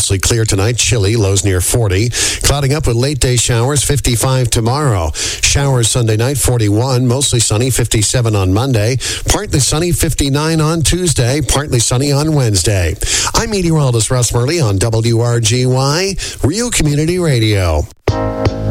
mostly clear tonight, chilly, lows near 40. Clouding up with late day showers, 55 tomorrow. Showers Sunday night, 41. Mostly sunny, 57 on Monday. Partly sunny, 59 on Tuesday. Partly sunny on Wednesday. I'm meteorologist Russ Murley on WRGY, Real Community Radio.